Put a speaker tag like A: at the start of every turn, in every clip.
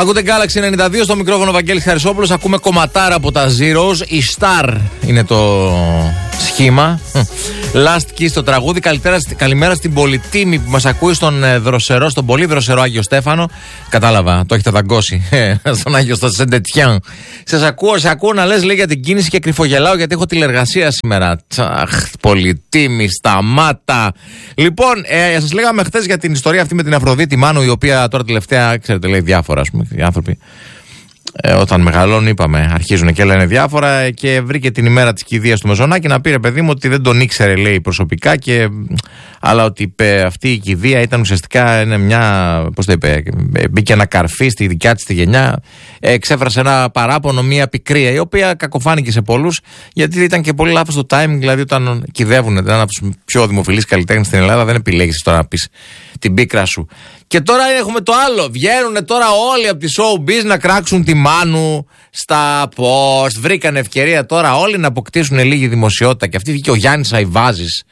A: Ακούτε Galaxy 92 στο μικρόφωνο Βαγγέλης Χαρισόπουλος. Ακούμε κομματάρα από τα Zeros. Η Star είναι το σχήμα. Last Kiss το τραγούδι. Καλημέρα στην πολυτίμη που μας ακούει στον δροσερό, στον πολύ δροσερό Άγιο Στέφανο. Κατάλαβα, το έχετε δαγκώσει. Στον Άγιο στο Σεντετιάν. Σε ακούω να λες, λέει, για την κίνηση και κρυφογελάω γιατί έχω τηλεργασία σήμερα. Αχ, πολυτίμη, σταμάτα. Λοιπόν, σας λέγαμε χθες για την ιστορία αυτή με την Αφροδίτη Μάνου, η οποία τώρα τελευταία, ξέρετε, λέει διάφορα, ας πούμε, οι άνθρωποι. Όταν μεγαλώνουν, είπαμε, αρχίζουν και λένε διάφορα, και βρήκε την ημέρα της κηδείας του Μεζονάκη να πει, ρε παιδί μου, ότι δεν τον ήξερε, λέει, προσωπικά, αλλά ότι αυτή η κηδεία ήταν ουσιαστικά πώς το είπε, μπήκε ένα καρφί στη δικιά της τη γενιά, εξέφρασε ένα παράπονο, μία πικρία, η οποία κακοφάνηκε σε πολλούς, γιατί ήταν και πολύ λάθος το timing, δηλαδή όταν κηδεύουν έναν από τους πιο δημοφιλείς καλλιτέχνες στην Ελλάδα, δεν επιλέγεις τώρα να πεις την πίκρα σου. Και τώρα έχουμε το άλλο. Βγαίνουν τώρα όλοι από τη showbiz να κράξουν τη Μάνου στα post. Βρήκαν ευκαιρία τώρα όλοι να αποκτήσουν λίγη δημοσιότητα. Και αυτή βγήκε ο Γιάννης Αϊβάζης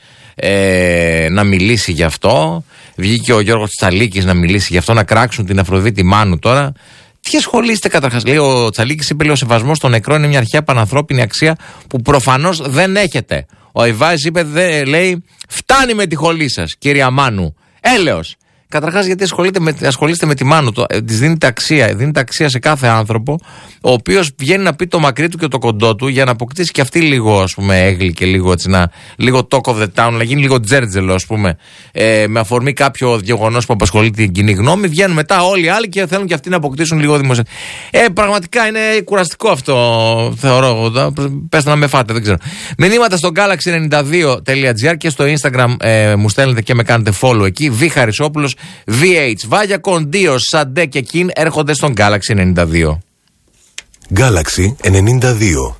A: να μιλήσει γι' αυτό. Βγήκε ο Γιώργος Τσαλίκης να μιλήσει γι' αυτό, να κράξουν την Αφροδίτη Μάνου τώρα. Τι ασχολείστε καταρχάς? Λέει ο Τσαλίκης, είπε, λέει, ο σεβασμός των νεκρών είναι μια αρχαία πανανθρώπινη αξία που προφανώς δεν έχετε. Ο Αϊβάζης είπε, λέει, φτάνει με τη χολή σας, κυρία Μάνου. Έλεος. Καταρχάς, γιατί ασχολείστε με τη Μάνου, της δίνετε αξία σε κάθε άνθρωπο, ο οποίος βγαίνει να πει το μακρύ του και το κοντό του, για να αποκτήσει και αυτή λίγο, ας πούμε, έγκλη και λίγο, έτσι, λίγο talk of the town, να γίνει λίγο τζέρτζελο, ας πούμε, με αφορμή κάποιο γεγονός που απασχολεί την κοινή γνώμη. Βγαίνουν μετά όλοι οι άλλοι και θέλουν και αυτοί να αποκτήσουν λίγο δημοσιότητα. Πραγματικά είναι κουραστικό αυτό, θεωρώ. Πέστε να με φάτε, δεν ξέρω. Μηνύματα στο galaxy92.gr και στο Instagram μου στέλνετε και με κάνετε follow εκεί. Β. Χαρισόπουλος, VH, Βάγια Κοντίος, Σαντέ και Κιν έρχονται στον Galaxy 92.
B: Galaxy 92.